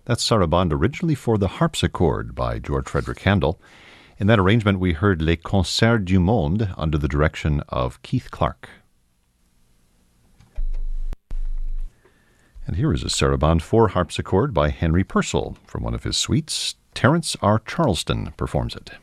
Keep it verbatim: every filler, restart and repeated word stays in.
That's Sarabande, originally for the harpsichord by George Frederick Handel. In that arrangement, we heard Les Concerts du Monde under the direction of Keith Clark. And here is a Sarabande for harpsichord by Henry Purcell from one of his suites. Terence R. Charleston performs it.